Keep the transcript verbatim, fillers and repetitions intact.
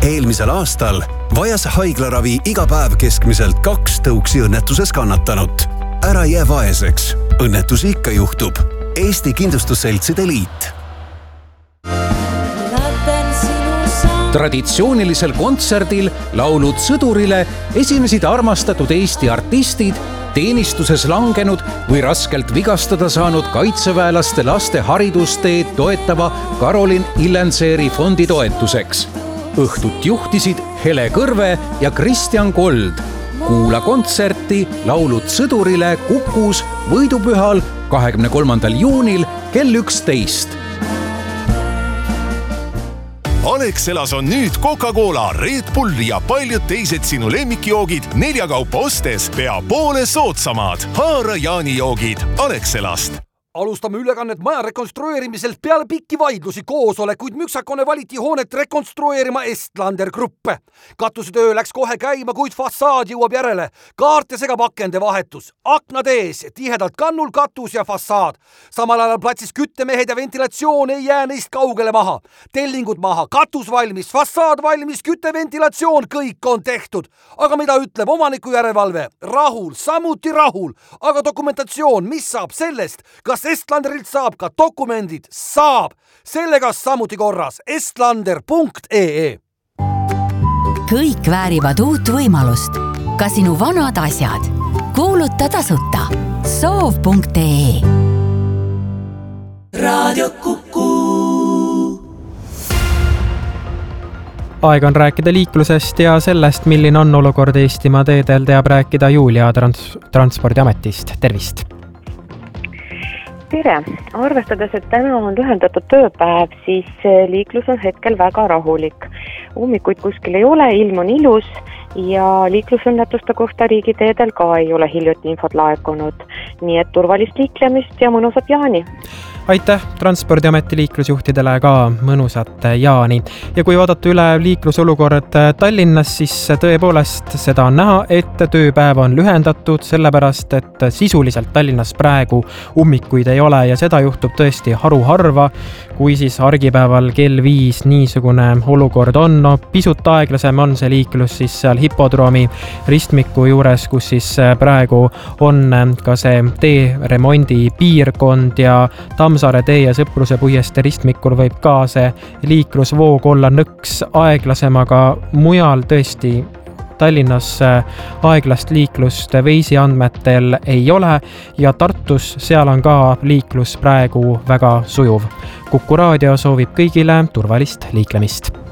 Eelmisel aastal vajas haiglaravi iga päev keskmiselt kaks tõuksi õnnetuses kannatanut. Ära jää vaeseks. Õnnetusi ikka juhtub. Eesti Kindlustusseltside Liit. Traditsioonilisel kontserdil Laulud sõdurile esinesid armastatud Eesti artistid, teenistuses langenud või raskelt vigastada saanud kaitseväelaste laste haridusteed toetava Karolin Illenseeri fondi toetuseks. Õhtut juhtisid Hele Kõrve ja Kristjan Kold. Kuula kontserti Laulud sõdurile Kukus võidupühal kahekümne kolmandal juunil kell üksteist. Alexelas on nüüd Coca-Cola, Red Bull ja paljud teised sinu lemmikjoogid neljakaupa ostes pea poole soodsamad. Haara jaanijoogid Alexelast. Alustame ülekannet maja rekonstrueerimiselt peale pikki vaidlusi koosolekuid müksakone valiti hoonet rekonstrueerima Estlander Gruppe. Katusetöö läks kohe käima, kuid fassaad jõuab järele. Kaarte segab akende vahetus. Aknad ees, tihedalt kannul katus ja fassaad. Samal ajal platsis küttemehed ja ventilatsioon ei jää neist kaugele maha. Tellingud maha, katus valmis, fassaad valmis, kütteventilatsioon, kõik on tehtud. Aga mida ütleb omaniku järelevalve? Rahul, samuti rahul. Aga dokumentatsioon, mis saab sellest? Kas Estlanderilt saab ka dokumendid? Saab. Sellega samuti korras. estlander punkt ee. Kõik väärivad uut võimalust. Ka sinu vanad asjad. Kuuluta tasuta. soov punkt ee. Raadio Kuku. Aeg on rääkida liiklusest ja sellest, milline on olukord Eestimaa teedel, teab rääkida Julia Trans- Transpordiametist. Tervist! Tere! Arvestades, et täna on lühendatud tööpäev, siis liiklus on hetkel väga rahulik. Ummikuid kuskil ei ole, ilm on ilus ja liiklusõnnetuste kohta riigiteedel ka ei ole hiljuti infot laekunud. Nii et turvalist liiklemist ja mõnusat jaani! Aitäh Transpordiameti liiklusjuhtidele ka mõnusat jaani. Ja kui vaadata üle liiklusolukord Tallinnas, siis tõepoolest seda on näha, et tööpäev on lühendatud, sellepärast, et sisuliselt Tallinnas praegu ummikuid ei ole ja seda juhtub tõesti haruharva, kui siis argipäeval kell viis niisugune olukord on. No, pisut aeglasem on see liiklus siis seal hipodroomi ristmiku juures, kus siis praegu on ka see teeremondi piirkond ja Tammsaare tee ja Sõpruse puieste ristmikul võib ka see liiklusvoog olla nõks aeglasem, aga mujal tõesti Tallinnas aeglast liiklust Veisi andmetel ei ole ja Tartus seal on ka liiklus praegu väga sujuv. Kuku raadio soovib kõigile turvalist liiklemist.